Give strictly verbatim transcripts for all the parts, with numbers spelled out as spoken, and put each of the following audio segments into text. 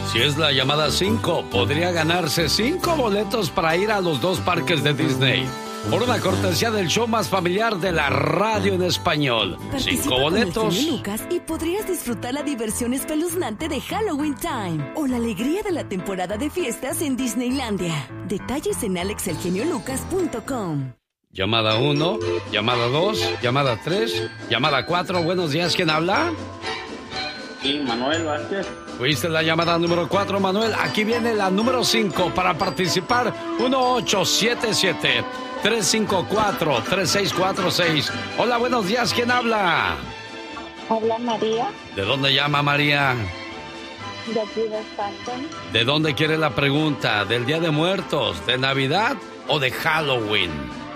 Si es la llamada cinco, podría ganarse cinco boletos para ir a los dos parques de Disney. Por una cortesía del show más familiar de la radio en español. Participa Cinco boletos. Con el genio Lucas y podrías disfrutar la diversión espeluznante de Halloween Time o la alegría de la temporada de fiestas en Disneylandia. Detalles en alex el genio lucas punto com. Llamada uno, llamada dos, llamada tres, llamada cuatro. Buenos días, ¿quién habla? Sí, Manuel Vázquez. Fuiste la llamada número cuatro, Manuel. Aquí viene la número cinco para participar. uno ocho siete siete, tres cinco cuatro, tres seis cuatro seis. Hola, buenos días, ¿quién habla? Habla María. ¿De dónde llama María? De aquí de Stanton. ¿De dónde quiere la pregunta? ¿Del Día de Muertos, de Navidad o de Halloween?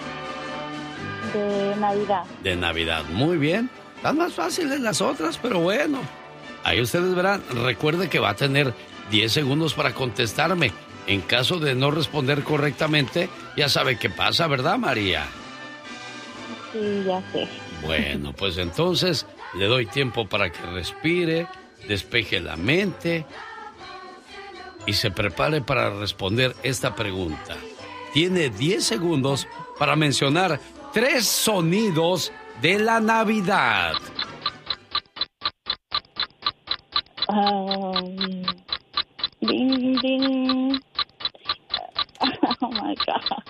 De Navidad. De Navidad, muy bien. Están más fáciles las otras, pero bueno. Ahí ustedes verán. Recuerde que va a tener diez segundos para contestarme. En caso de no responder correctamente, ya sabe qué pasa, ¿verdad, María? Sí, ya sé. Bueno, pues entonces le doy tiempo para que respire, despeje la mente y se prepare para responder esta pregunta. Tiene diez segundos para mencionar tres sonidos de la Navidad. Um, ding, ding. Oh, my God.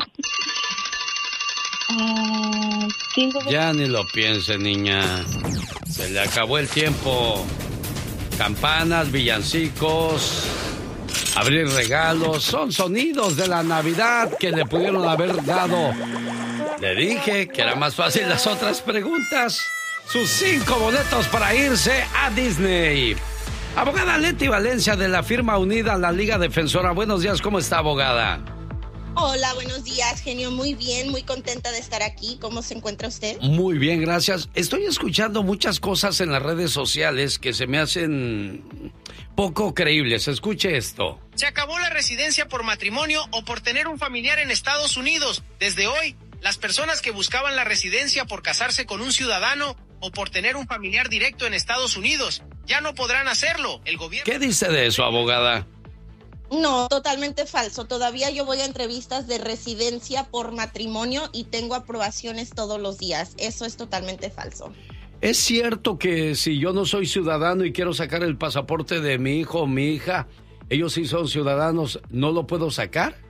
Uh, cinco... Ya ni lo piense, niña. Se le acabó el tiempo. Campanas, villancicos, abrir regalos, son sonidos de la Navidad que le pudieron haber dado. Le dije que era más fácil las otras preguntas. Sus cinco boletos para irse a Disney. Abogada Leti Valencia de la firma unida a la Liga Defensora. Buenos días, ¿cómo está, abogada? Hola, buenos días, genio. Muy bien, muy contenta de estar aquí. ¿Cómo se encuentra usted? Muy bien, gracias. Estoy escuchando muchas cosas en las redes sociales que se me hacen poco creíbles. Escuche esto. Se acabó la residencia por matrimonio o por tener un familiar en Estados Unidos. Desde hoy, las personas que buscaban la residencia por casarse con un ciudadano o por tener un familiar directo en Estados Unidos ya no podrán hacerlo. El gobierno... ¿Qué dice de eso, abogada? No, totalmente falso. Todavía yo voy a entrevistas de residencia por matrimonio y tengo aprobaciones todos los días. Eso es totalmente falso. ¿Es cierto que si yo no soy ciudadano y quiero sacar el pasaporte de mi hijo o mi hija, ellos sí son ciudadanos, no lo puedo sacar?